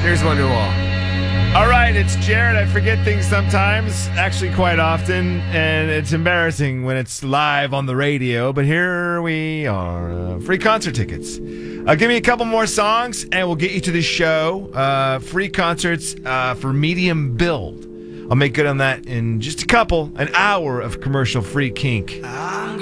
Here's Wonderwall. All right, it's Jared. I forget things sometimes, actually quite often, and it's embarrassing when it's live on the radio, but here we are. Free concert tickets. Give me a couple more songs, and we'll get you to the show. Free concerts for Medium Build. I'll make good on that in just a couple. An hour of commercial-free kink.